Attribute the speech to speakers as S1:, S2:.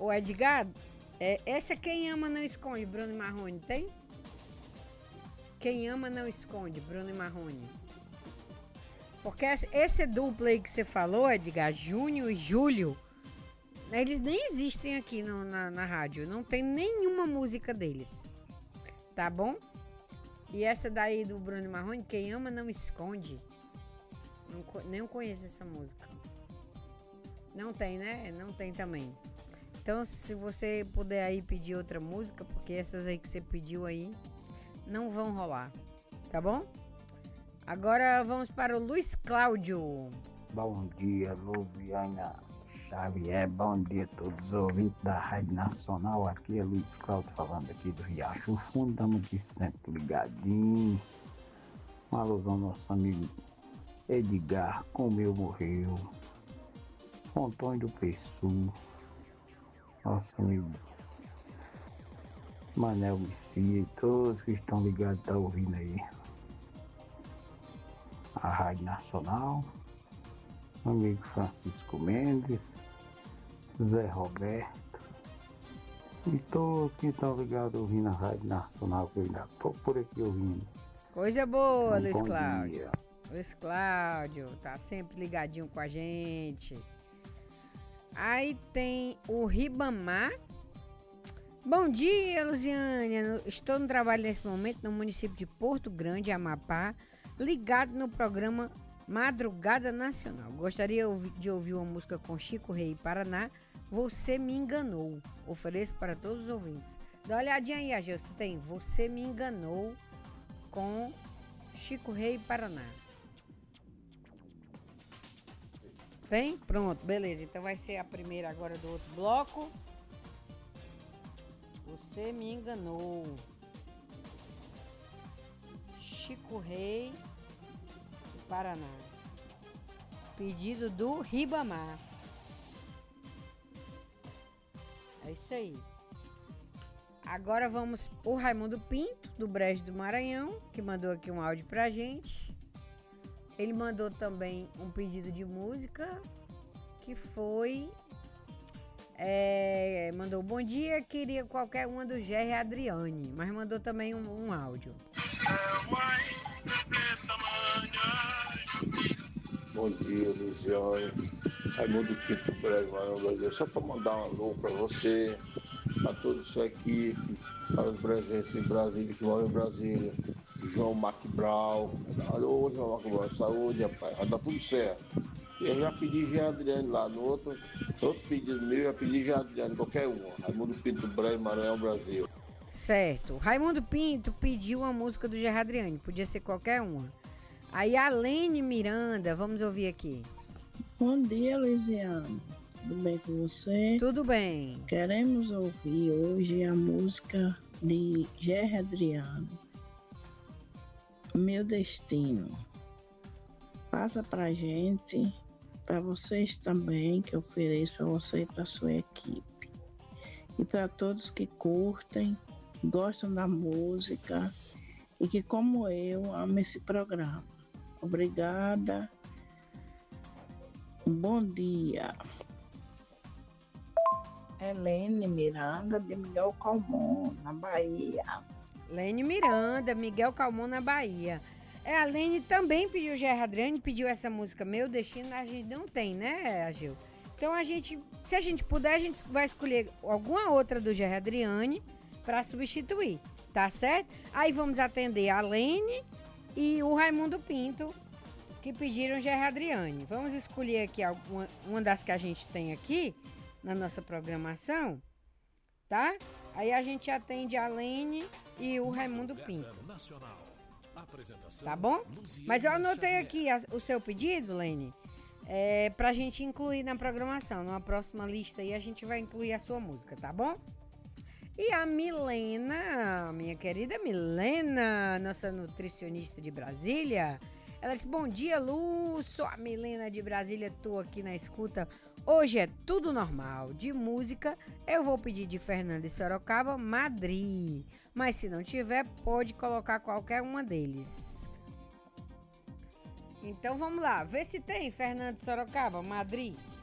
S1: O Edgar, essa Quem Ama Não Esconde, Bruno e Marrone, tem? Quem Ama Não Esconde, Bruno e Marrone. Porque esse duplo aí que você falou, Edgar, Júnior e Júlio, eles nem existem aqui na rádio. Não tem nenhuma música deles. Tá bom? E essa daí do Bruno e Marrone, Quem Ama Não Esconde. Nem conheço essa música. Não tem, né? Não tem também. Então, se você puder aí pedir outra música, porque essas aí que você pediu aí não vão rolar, tá bom? Agora vamos para o Luiz Cláudio.
S2: Bom dia, Luviana Xavier. Bom dia a todos os ouvintes da Rádio Nacional. Aqui é Luiz Cláudio falando aqui do Riacho Fundo. Estamos aqui sempre ligadinhos. Uma alusão ao nosso amigo Edgar, comeu, morreu. Antônio do Pessu, nosso amigo Manel Messia e todos que estão ligados, estão ouvindo aí a Rádio Nacional, amigo Francisco Mendes, Zé Roberto e todos que estão ligados ouvindo a Rádio Nacional, que eu ainda estou por aqui ouvindo.
S1: Coisa boa, Luiz
S2: Bom
S1: Cláudio.
S2: dia.
S1: Luiz Cláudio, tá sempre ligadinho com a gente. Aí tem o Ribamar. Bom dia, Luziânia. Estou no trabalho nesse momento no município de Porto Grande, Amapá, ligado no programa Madrugada Nacional. Gostaria de ouvir uma música com Chico Rei e Paraná, Você Me Enganou. Ofereço para todos os ouvintes. Dá uma olhadinha aí, Agil, se tem Você Me Enganou com Chico Rei e Paraná. Tem? Pronto, beleza. Então vai ser a primeira agora do outro bloco. Você Me Enganou. Chico Rei e Paraná. Pedido do Ribamar. É isso aí. Agora vamos o Raimundo Pinto, do Brejo do Maranhão, que mandou aqui um áudio pra gente. Ele mandou também um pedido de música, que foi... mandou bom dia, queria qualquer uma do Gerry e Adriane, mas mandou também um áudio.
S3: Bom dia, Luziane. Raimundo Pinto do Brejo, Maranhão, só para mandar um alô para você, para toda a sua equipe, para os brasileiros em Brasília, que moram em Brasília. João Macbrau. Alô, João Macbrau, saúde, rapaz. Vai dar tudo certo. E eu já pedi já Adriane lá no outro pedido meu, já pedi já Adriane, qualquer um. Raimundo Pinto do Brejo, Maranhão, Brasil.
S1: Certo. Raimundo Pinto pediu uma música do Gerry Adriane, podia ser qualquer uma. Aí a Lene Miranda, vamos ouvir aqui.
S4: Bom dia, Luziana. Tudo bem com você?
S1: Tudo bem.
S4: Queremos ouvir hoje a música de Gerry Adriano, Meu Destino. Passa pra gente, para vocês também, que eu ofereço para você e para sua equipe. E para todos que curtem, gostam da música e que, como eu, amam esse programa. Obrigada. Um bom dia. Helene Miranda, de Miguel Calmon, na Bahia.
S1: Lene Miranda, Miguel Calmon, na Bahia. A Lene também pediu, Gerry Adriane pediu essa música Meu Destino, a gente não tem, né, Agil? Então se a gente puder, a gente vai escolher alguma outra do Gerry Adriane para substituir, tá certo? Aí vamos atender a Lene e o Raimundo Pinto, que pediram Gerry Adriane. Vamos escolher aqui uma das que a gente tem aqui na nossa programação, tá? Aí a gente atende a Lene e o Raimundo Pinto. Tá bom? Mas eu anotei aqui o seu pedido, Lene, pra gente incluir na programação. Numa próxima lista aí a gente vai incluir a sua música, tá bom? E a Milena, minha querida Milena, nossa nutricionista de Brasília, ela disse, bom dia, Lu, sou a Milena de Brasília, tô aqui na escuta. Hoje é tudo normal. De música, eu vou pedir de Fernando de Sorocaba, Madrid. Mas se não tiver, pode colocar qualquer uma deles. Então vamos lá, vê se tem Fernando de Sorocaba, Madrid.